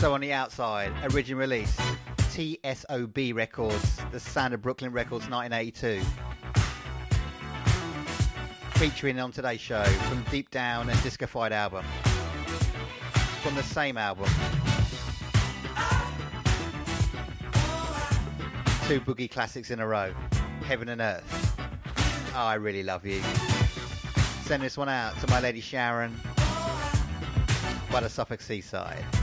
So on the outside, original release, TSOB Records, The Sound of Brooklyn Records, 1982. Featuring on today's show from Deep Down and Discofied album. From the same album. Two boogie classics in a row. Heaven and Earth. Oh, I really love you. Send this one out to my lady Sharon by the Suffolk Seaside.